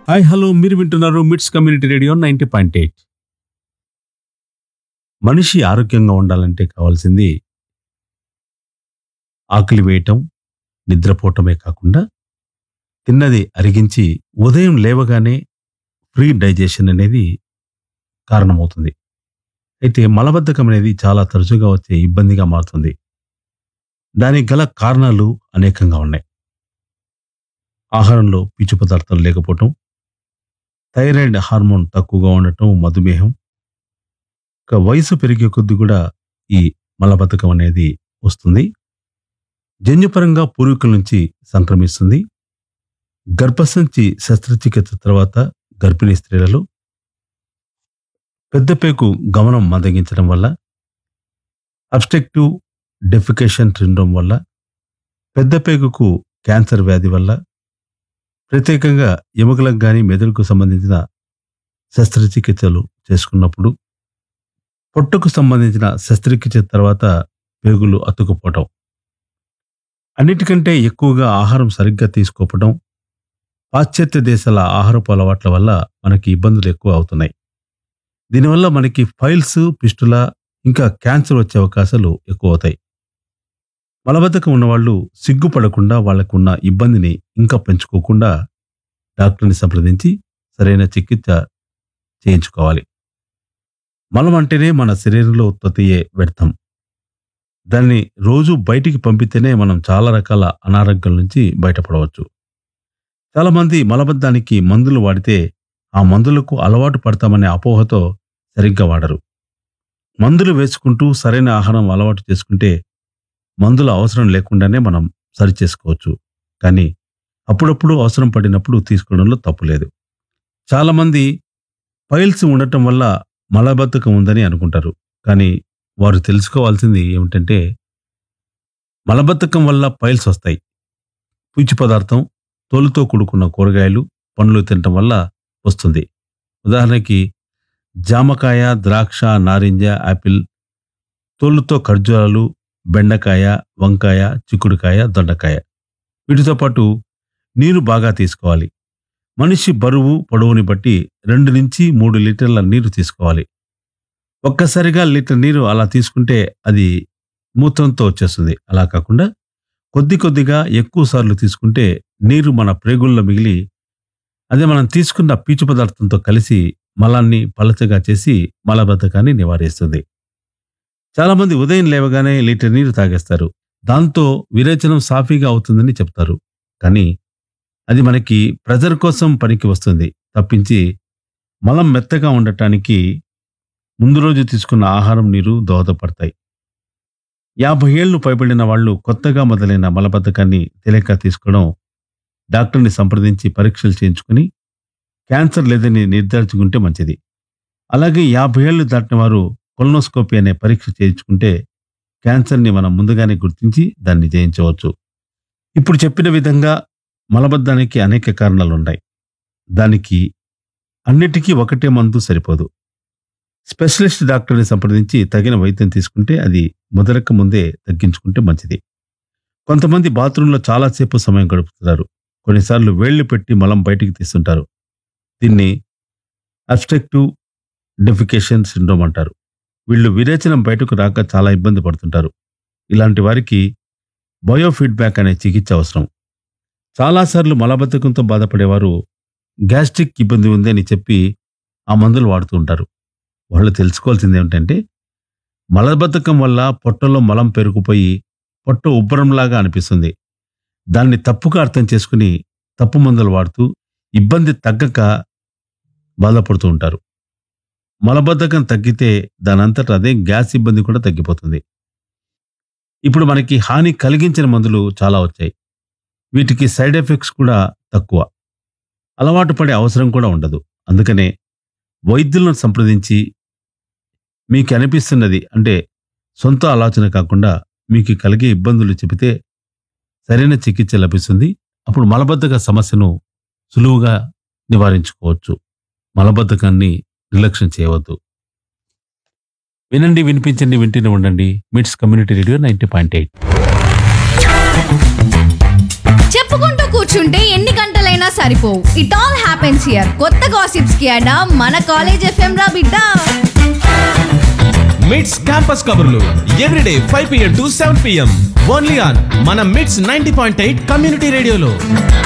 Hi hello మీరు వింటున్నారు మిట్స్ కమ్యూనిటీ రేడియో 90.8. మనిషి ఆరోగ్యంగా ఉండాలంటే కావాల్సింది ఆకలి వేయటం, నిద్రపోవటమే కాకుండా తిన్నది అరిగించి ఉదయం లేవగానే ఫ్రీ డైజెషన్ అనేది కారణమవుతుంది. అయితే మలబద్ధకం అనేది చాలా తరచుగా వచ్చే ఇబ్బందిగా మారుతుంది. దానికి గల కారణాలు అనేకంగా ఉన్నాయి. ఆహారంలో పీచు పదార్థాలు లేకపోవటం, థైరాయిడ్ హార్మోన్ తక్కువగా ఉండటం, మధుమేహం, ఇక వయసు పెరిగే కొద్దీ కూడా ఈ మలబద్ధకం అనేది వస్తుంది. జన్యుపరంగా పూర్వీకుల నుంచి సంక్రమిస్తుంది. గర్భసంచి శస్త్రచికిత్స తర్వాత గర్భిణీ స్త్రీలలో పెద్దపేగు గమనం మందగించడం వల్ల, అబ్స్ట్రక్టివ్ డెఫికేషన్ సిండ్రోమ్ వల్ల, పెద్దపేగుకు క్యాన్సర్ వ్యాధి వల్ల, ప్రత్యేకంగా ఎముకలకు గాని మెదడుకు సంబంధించిన శస్త్రచికిత్సలు చేసుకున్నప్పుడు, పొట్టకు సంబంధించిన శస్త్రచికిత్స తర్వాత పేగులు అతుక్కుపోవటం, అన్నిటికంటే ఎక్కువగా ఆహారం సరిగ్గా తీసుకోవడం, పాశ్చాత్య దేశాల ఆహారపు అలవాట్ల వల్ల మనకి ఇబ్బందులు ఎక్కువ అవుతున్నాయి. దీనివల్ల మనకి ఫైల్స్, పిస్టుల, ఇంకా క్యాన్సర్ వచ్చే అవకాశాలు ఎక్కువ అవుతాయి. మలబద్ధకం ఉన్నవాళ్ళు సిగ్గుపడకుండా వాళ్ళకున్న ఇబ్బందిని ఇంకా పెంచుకోకుండా డాక్టర్ని సంప్రదించి సరైన చికిత్స చేయించుకోవాలి. మలం అంటేనే మన శరీరంలో ఉత్పత్తి అయ్యే వ్యర్థం. దాన్ని రోజు బయటికి పంపితేనే మనం చాలా రకాల అనారోగ్యాల నుంచి బయటపడవచ్చు. చాలామంది మలబద్ధానికి మందులు వాడితే ఆ మందులకు అలవాటు పడతామనే అపోహతో సరిగ్గా వాడరు. మందులు వేసుకుంటూ సరైన ఆహారం అలవాటు చేసుకుంటే మందుల అవసరం లేకుండానే మనం సరి చేసుకోవచ్చు. కానీ అప్పుడప్పుడు అవసరం పడినప్పుడు తీసుకోవడంలో తప్పు లేదు. చాలామంది పైల్స్ ఉండటం వల్ల మలబద్ధకం ఉందని అనుకుంటారు. కానీ వారు తెలుసుకోవాల్సింది ఏమిటంటే, మలబద్ధకం వల్ల పైల్స్ వస్తాయి. పీచు పదార్థం, తోలుతో కూడుకున్న కూరగాయలు, పండ్లు తినటం వల్ల వస్తుంది. ఉదాహరణకి జామకాయ, ద్రాక్ష, నారింజ, యాపిల్, తోలుతో ఖర్జూరాలు, బెండకాయ, వంకాయ, చిక్కుడుకాయ, దొండకాయ. వీటితో పాటు నీరు బాగా తీసుకోవాలి. మనిషి బరువు, పొడవుని బట్టి 2 నుంచి 3 లీటర్ల నీరు తీసుకోవాలి. ఒక్కసారిగా లీటర్ నీరు అలా తీసుకుంటే అది మూత్రంతో వచ్చేస్తుంది. అలా కాకుండా కొద్ది కొద్దిగా ఎక్కువ సార్లు తీసుకుంటే నీరు మన ప్రేగుల్లో మిగిలి అదే మనం తీసుకున్న పీచు పదార్థంతో కలిసి మలాన్ని పలచగా చేసి మలబద్ధకాన్ని నివారిస్తుంది. చాలామంది ఉదయం లేవగానే లీటర్ నీరు తాగేస్తారు. దాంతో విరేచనం సాఫీగా అవుతుందని చెప్తారు. కానీ అది మనకి ప్రెజర్ కోసం పనికి వస్తుంది తప్పించి మలం మెత్తగా ఉండటానికి ముందు రోజు తీసుకున్న ఆహారం, నీరు దోహదపడతాయి. 50 ఏళ్లు పైబడిన వాళ్ళు కొత్తగా మొదలైన మలబద్ధకాన్ని తెలియక తీసుకోవడం, డాక్టర్ని సంప్రదించి పరీక్షలు చేయించుకుని క్యాన్సర్ లేదని నిర్ధారించుకుంటే మంచిది. అలాగే 50 ఏళ్లు దాటిన వారు కొలనోస్కోపీ అనే పరీక్ష చేయించుకుంటే క్యాన్సర్ని మనం ముందుగానే గుర్తించి దాన్ని జయించవచ్చు. ఇప్పుడు చెప్పిన విధంగా మలబద్ధానికి అనేక కారణాలున్నాయి. దానికి అన్నిటికీ ఒకటే మందు సరిపోదు. స్పెషలిస్ట్ డాక్టర్ని సంప్రదించి తగిన వైద్యం తీసుకుంటే అది మొదలక ముందే తగ్గించుకుంటే మంచిది. కొంతమంది బాత్రూంలో చాలాసేపు సమయం గడుపుతున్నారు. కొన్నిసార్లు వేళ్లు పెట్టి మలం బయటికి తీస్తుంటారు. దీన్ని అబ్స్ట్రక్టివ్ డెఫికేషన్ సిండ్రోమ్ అంటారు. వీళ్ళు విరేచనం బయటకు రాక చాలా ఇబ్బంది పడుతుంటారు. ఇలాంటి వారికి బయోఫీడ్బ్యాక్ అనే చికిత్స అవసరం. చాలాసార్లు మలబద్ధకంతో బాధపడేవారు గ్యాస్ట్రిక్ ఇబ్బంది ఉంది అని చెప్పి ఆ మందులు వాడుతూ ఉంటారు. వాళ్ళు తెలుసుకోవాల్సింది ఏమిటంటే, మలబద్ధకం వల్ల పొట్టలో మలం పెరుగుపోయి పొట్ట ఉబ్బరంలాగా అనిపిస్తుంది. దాన్ని తప్పుగా అర్థం చేసుకుని తప్పు మందులు వాడుతూ ఇబ్బంది తగ్గక బాధపడుతూ ఉంటారు. మలబద్ధకం తగ్గితే దానంతట అదే గ్యాస్ ఇబ్బంది కూడా తగ్గిపోతుంది. ఇప్పుడు మనకి హాని కలిగించిన మందులు చాలా వచ్చాయి. వీటికి సైడ్ ఎఫెక్ట్స్ కూడా తక్కువ. అలవాటు పడే అవసరం కూడా ఉండదు. అందుకనే వైద్యులను సంప్రదించి మీకు అనిపిస్తున్నది అంటే సొంత ఆలోచన కాకుండా మీకు కలిగే ఇబ్బందులు చెబితే సరైన చికిత్స లభిస్తుంది. అప్పుడు మలబద్ధక సమస్యను సులువుగా నివారించుకోవచ్చు. మలబద్ధకాన్ని నిర్లక్ష్యం చేయవద్దు. వినండి, వినిపించండి, వింటూనే ఉండండి. మిట్స్ కమ్యూనిటీ రేడియో 90.8. చెప్పుకుంటూ కూర్చుంటే ఎన్ని గంటలైనా చెప్పినా సరిపోవు. It all happens here. కొత్త గాసిప్స్ కి అడా మన కాలేజ్ ఎఫ్ఎం రా బిడ్డ. మిట్స్ క్యాంపస్ కబుర్లు everyday 5 PM to 7 PM only on మన మిట్స్ 90.8 కమ్యూనిటీ రేడియోలో.